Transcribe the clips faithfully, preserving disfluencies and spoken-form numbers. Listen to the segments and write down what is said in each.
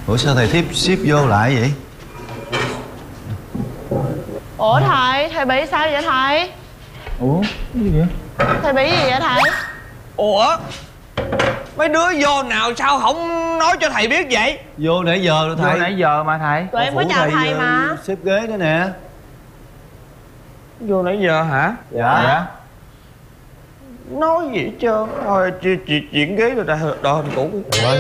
Ủa sao thầy tiếp ship vô lại vậy? Ủa thầy, thầy bị sao vậy thầy? Ủa cái gì vậy? Thầy bị gì vậy thầy? Ủa mấy đứa vô nào sao không nói cho thầy biết vậy? Vô nãy giờ rồi thầy. Vô nãy giờ mà thầy. Tụi em có Phụ chào thầy ờ, mà. xếp ghế nữa nè. Vô nãy giờ hả? Dạ, Dạ. Nói gì hết trơn. Thôi chị, chị chuyển ghế rồi ra đo hình cũ. Rồi.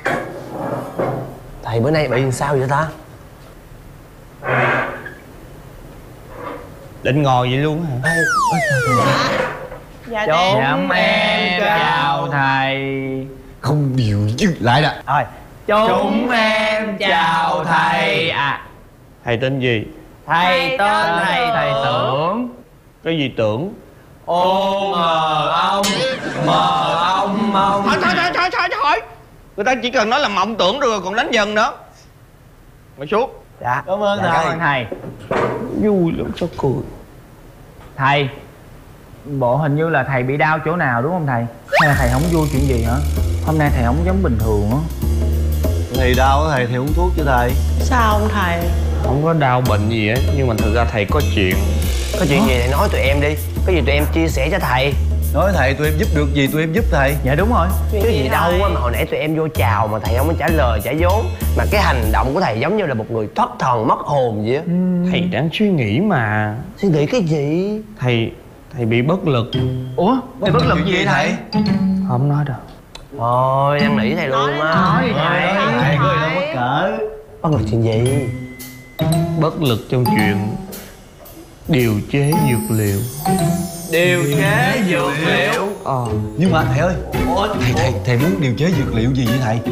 Thầy bữa nay bị làm sao vậy ta? Định ngồi vậy luôn hả? Dạ Chúc em chào thầy. không điều chứ lại nè. Thôi. Chúng em chào thầy. À, Thầy tên gì? thầy tên thầy thầy Tưởng. Cái gì Tưởng? Ô mờ ông, mờ ông ông. Thôi thôi thôi thôi thôi thôi. Người ta chỉ cần nói là mộng tưởng rồi còn đánh dần đó. Ngồi xuống. Dạ. Cảm ơn Dạ, thầy. cảm ơn thầy. Vui lắm sao cười. Thầy, bộ hình như là thầy bị đau chỗ nào đúng không thầy? Hay là thầy không vui chuyện gì hả? Hôm nay thầy không giống bình thường á. Thầy đau á thầy, thầy uống thuốc cho thầy. Sao không thầy? Không có đau bệnh gì á, nhưng mà thực ra thầy có chuyện. Có chuyện gì thầy nói tụi em đi. Có gì tụi em chia sẻ cho thầy. Nói thầy tụi em giúp được gì tụi em giúp thầy. Dạ đúng rồi. Chuyện Cái gì thầy? đâu á mà hồi nãy tụi em vô chào mà thầy không có trả lời trả vốn. Mà cái hành động của thầy giống như là một người thất thần mất hồn vậy á. Thầy đang suy nghĩ mà. Suy nghĩ cái gì? Thầy Thầy bị bất lực. Ủa, thầy bất lực gì vậy thầy? Không nói đâu. Thôi em nghĩ thầy luôn á. Nói đi Thầy thầy. thầy có gì đâu mắc cỡ. Bất lực chuyện gì? Bất lực trong chuyện điều chế dược liệu. Điều chế dược liệu. Ờ Nhưng mà thầy ơi, thầy thầy thầy muốn điều chế dược liệu gì vậy thầy?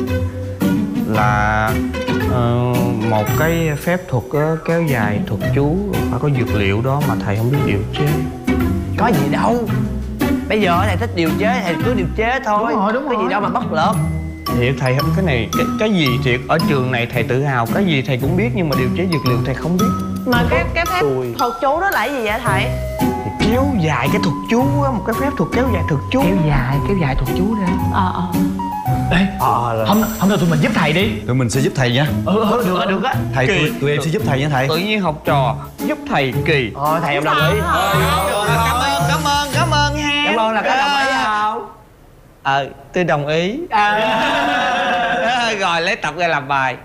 là ờ, một cái phép thuật á, kéo dài thuật chú phải có dược liệu đó mà thầy không biết điều chế. Có gì đâu. Bây giờ thầy thích điều chế thầy cứ điều chế thôi. Đúng rồi, đúng Có gì rồi. đâu mà bất lực. Thiệt thầy cái này cái, cái gì thiệt ở trường này thầy tự hào cái gì thầy cũng biết nhưng mà điều chế dược liệu thầy không biết. Mà cái cái phép Tôi. thuật chú đó là cái gì vậy thầy? Thì kéo dài cái thuật chú á, một cái phép thuật kéo dài thuật chú. Kéo dài, kéo dài thuật chú ra. Ờ ờ. Ê, Ờ là... hôm, hôm nay tụi mình giúp thầy đi. Tụi mình sẽ giúp thầy nha. Ừ, ừ, được á, được á. Thầy Kỳ. tụi, tụi em sẽ giúp thầy nha thầy. Tự nhiên học trò giúp thầy kỳ. Thôi thầy không đồng ý. Cảm ơn cảm ơn cảm ơn ha. Cảm ơn là có đồng ý không? Ờ tôi đồng ý. À. Rồi lấy tập ra làm bài.